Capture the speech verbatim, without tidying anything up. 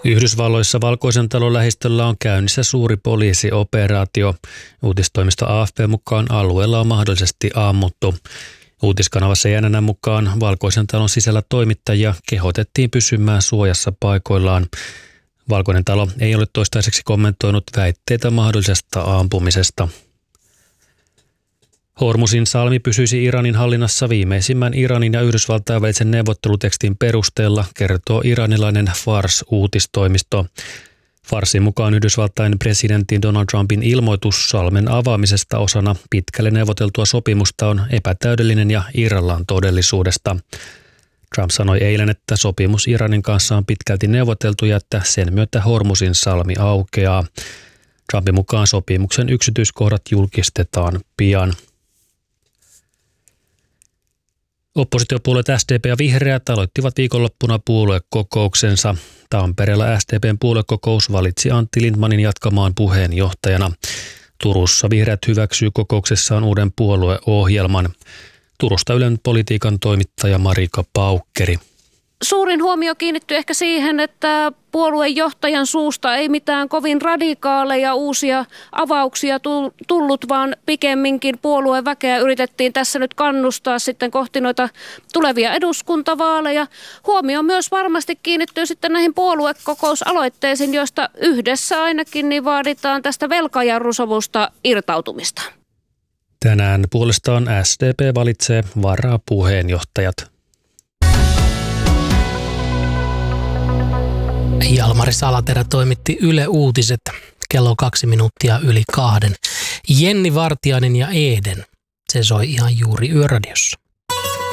Yhdysvalloissa Valkoisen talon lähistöllä on käynnissä suuri poliisioperaatio. Uutistoimisto A F P mukaan alueella on mahdollisesti ammuttu. Uutiskanava C N N mukaan Valkoisen talon sisällä toimittajia kehotettiin pysymään suojassa paikoillaan. Valkoinen talo ei ole toistaiseksi kommentoinut väitteitä mahdollisesta ampumisesta. Hormuzin salmi pysyisi Iranin hallinnassa viimeisimmän Iranin ja Yhdysvaltain välisen neuvottelutekstin perusteella, kertoo iranilainen Fars-uutistoimisto. Farsin mukaan Yhdysvaltain presidentin Donald Trumpin ilmoitus salmen avaamisesta osana pitkälle neuvoteltua sopimusta on epätäydellinen ja irrallaan todellisuudesta. Trump sanoi eilen, että sopimus Iranin kanssa on pitkälti neuvoteltu ja että sen myötä Hormuzin salmi aukeaa. Trumpin mukaan sopimuksen yksityiskohdat julkistetaan pian. Oppositiopuolueet S D P ja Vihreät aloittivat viikonloppuna puoluekokouksensa. Tampereella S D P:n puoluekokous valitsi Antti Lindtmanin jatkamaan puheenjohtajana. Turussa Vihreät hyväksyy kokouksessaan uuden puolueohjelman. Turusta Ylen politiikan toimittaja Marika Paukkeri. Suurin huomio kiinnittyy ehkä siihen, että puoluejohtajan suusta ei mitään kovin radikaaleja uusia avauksia tullut, vaan pikemminkin puolueväkeä yritettiin tässä nyt kannustaa sitten kohti noita tulevia eduskuntavaaleja. Huomio myös varmasti kiinnittyy sitten näihin puoluekokousaloitteisiin, joista yhdessä ainakin niin vaaditaan tästä velkajarrusovusta irtautumista. Tänään puolestaan S D P valitsee varapuheenjohtajat. Jalmari Salaterä toimitti Yle Uutiset kello kaksi minuuttia yli kahden. Jenni Vartiainen ja Eden, se soi ihan juuri Yöradiossa.